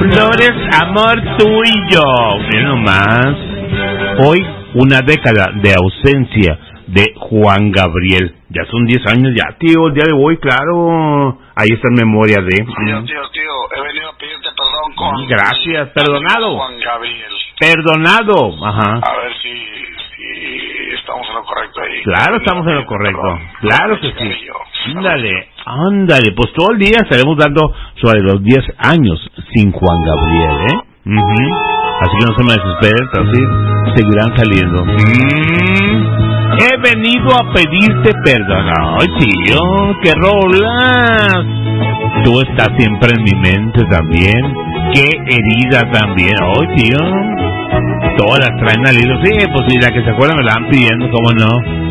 Flores, amor, tú y yo. Miren nomás. Hoy, una década de ausencia de Juan Gabriel. Ya son 10 años ya, tío, el día de hoy, claro. Ahí está en memoria de... Tío, he venido a pedirte perdón con... Gracias, perdonado. Juan Gabriel. Perdonado, ajá. A ver si estamos en lo correcto ahí. Claro, estamos en lo correcto. Perdón. Claro que sí. Ándale, pues todo el día estaremos dando sobre los 10 años sin Juan Gabriel, ¿eh? Así que no se me desesperen, pero sí, seguirán saliendo. He venido a pedirte perdón. Ay, tío, qué rolas. Tú estás siempre en mi mente también. Qué herida también. Ay, tío. Todas las traen al hilo. Sí, pues sí, la que se acuerdan me la van pidiendo, ¿cómo no?